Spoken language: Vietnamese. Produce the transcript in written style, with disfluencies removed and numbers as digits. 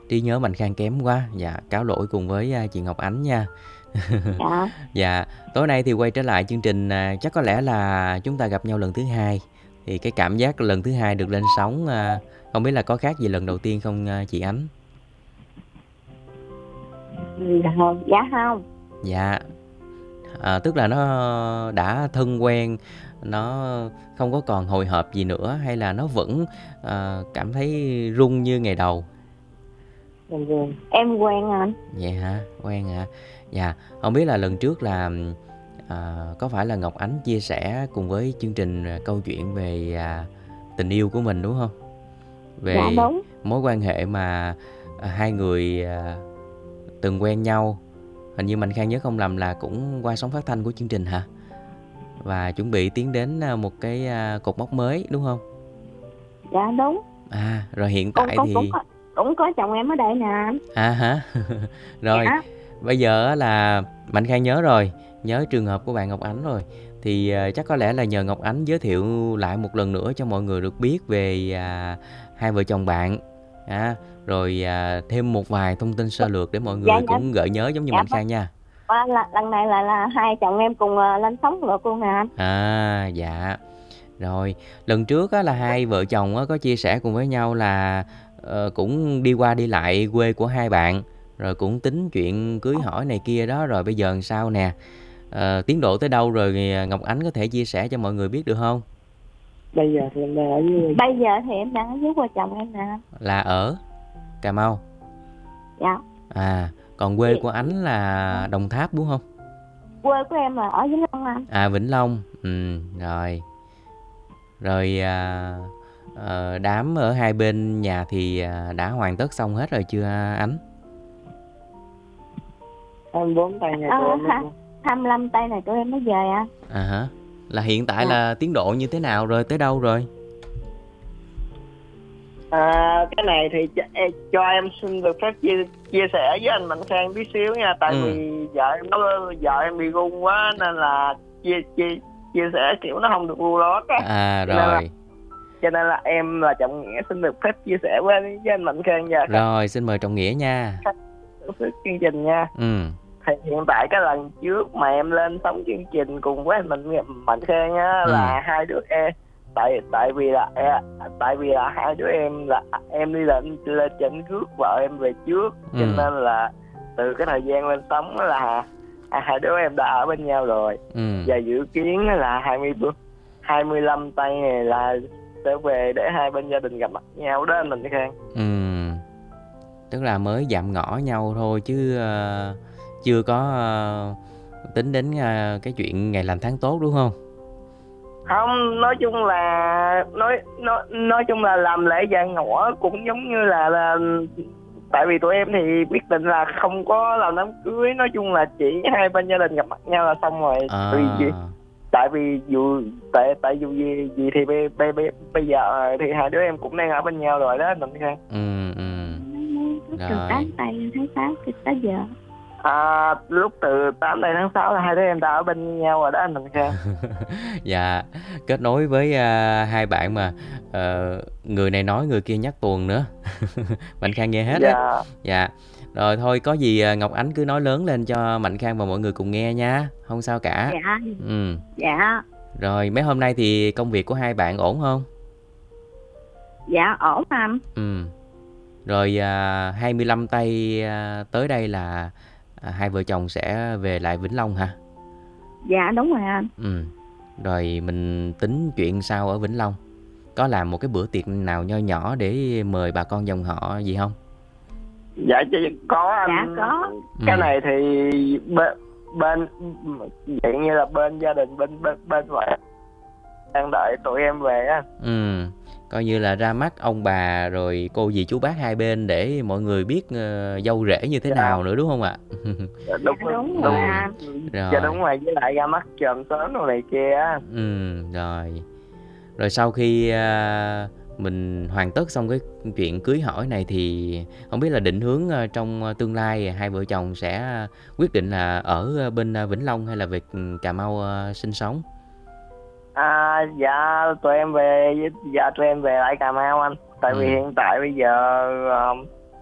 trí nhớ Mạnh Khang kém quá. Dạ, cáo lỗi cùng với chị Ngọc Ánh nha. Dạ. Dạ, tối nay thì quay trở lại chương trình, chắc có lẽ là chúng ta gặp nhau lần thứ hai. Thì cái cảm giác lần thứ hai được lên sóng, không biết là có khác gì lần đầu tiên không chị Ánh? Dạ không, dạ không. Dạ, tức là nó đã thân quen, nó không có còn hồi hộp gì nữa hay là nó vẫn cảm thấy run như ngày đầu? Em quen anh. Vậy hả? Quen hả? Dạ, không biết là lần trước là có phải là Ngọc Ánh chia sẻ cùng với chương trình câu chuyện về tình yêu của mình đúng không? Dạ Về đúng. mối quan hệ mà hai người từng quen nhau, hình như Mạnh Khang nhớ không lầm là cũng qua sóng phát thanh của chương trình hả? Và chuẩn bị tiến đến một cái cột mốc mới đúng không? Dạ đúng. Rồi hiện Cũng tại cũng cũng thì có, cũng có chồng em ở đây nè anh. hả? Rồi, Dạ. bây giờ á là Mạnh Khang nhớ rồi, nhớ trường hợp của bạn Ngọc Ánh rồi. Thì chắc có lẽ là nhờ Ngọc Ánh giới thiệu lại một lần nữa cho mọi người được biết về hai vợ chồng bạn. Rồi thêm một vài thông tin sơ lược để mọi Dạ. người Dạ. cũng gợi nhớ giống như Dạ Mạnh vâng. Khang nha. Lần này là hai chồng em cùng lên sóng ngược luôn nè anh. Dạ. Rồi, lần trước á là hai vợ chồng á có chia sẻ cùng với nhau là cũng đi qua đi lại quê của hai bạn, rồi cũng tính chuyện cưới hỏi này kia đó, rồi bây giờ làm sao nè? Tiến độ tới đâu rồi Ngọc Ánh có thể chia sẻ cho mọi người biết được không? Bây giờ thì em đang ở dưới. Bây giờ thì em đang ở dưới quê chồng em nè. Là ở Cà Mau. Dạ. Còn quê của Ánh là Đồng Tháp đúng không? Quê của em là ở Vĩnh Long anh. Vĩnh Long. Rồi. Rồi đám ở hai bên nhà thì đã hoàn tất xong hết rồi chưa Ánh? 24 tay này tụi em 25 tay này tụi em mới về anh. Hả? Là hiện tại Dạ. là tiến độ như thế nào rồi, tới đâu rồi? Cái này thì cho em xin được phép chia sẻ với anh Mạnh Khang tí xíu nha, tại vì vợ em bị gung quá nên là chia sẻ kiểu nó không được lưu loát á. Rồi. Cho nên là em là Trọng Nghĩa xin được phép chia sẻ với anh Mạnh Khang và Rồi, xin mời Trọng Nghĩa nha. khách thưởng chương trình nha. Thì hiện tại cái lần trước mà em lên sóng chương trình cùng với anh Mạnh Khang á là hai đứa em, tại vì là hai đứa em là em đi lên trên rước vợ em về trước, cho nên là từ cái thời gian lên sóng là hai đứa em đã ở bên nhau rồi. Và dự kiến là 25 tây này là sẽ về để hai bên gia đình gặp mặt nhau đó anh Mạnh Khang. Tức là mới dạm ngõ nhau thôi chứ chưa có tính đến cái chuyện ngày lành tháng tốt đúng không? Không, nói chung là làm lễ dạm ngõ cũng giống như là tại vì tụi em thì quyết định là không có làm đám cưới, nói chung là chỉ hai bên gia đình gặp mặt nhau là xong rồi. Tại vì tại dù gì thì bây giờ thì hai đứa em cũng đang ở bên nhau rồi đó anh Mạnh Khang. Từ 8 tây tháng 6 tới giờ. Lúc từ 8 tây tháng 6 là hai đứa em đã ở bên nhau rồi đó anh Mạnh Khang. Dạ, kết nối với hai bạn mà người này nói người kia nhắc tuồng nữa. Mạnh Khang nghe hết á. Dạ. Rồi thôi có gì Ngọc Ánh cứ nói lớn lên cho Mạnh Khang và mọi người cùng nghe nha, không sao cả. Dạ. Rồi mấy hôm nay thì công việc của hai bạn ổn không? Dạ ổn anh. Rồi 25 tây tới đây là hai vợ chồng sẽ về lại Vĩnh Long hả? Dạ đúng rồi anh. Rồi mình tính chuyện sao ở Vĩnh Long? Có làm một cái bữa tiệc nào nho nhỏ để mời bà con dòng họ gì không? Dạ có anh. Dạ có. Cái này thì bên hiện như là bên gia đình bên ngoại đang đợi tụi em về á. Coi như là ra mắt ông bà rồi cô dì chú bác hai bên để mọi người biết dâu rể như thế nào nữa đúng không ạ? Đúng rồi. Dạ đúng rồi, với lại ra mắt chòm sớm đồ này kia á. Rồi sau khi mình hoàn tất xong cái chuyện cưới hỏi này thì không biết là định hướng trong tương lai hai vợ chồng sẽ quyết định là ở bên Vĩnh Long hay là về Cà Mau sinh sống? Dạ tụi em về lại Cà Mau anh. Tại vì hiện tại bây giờ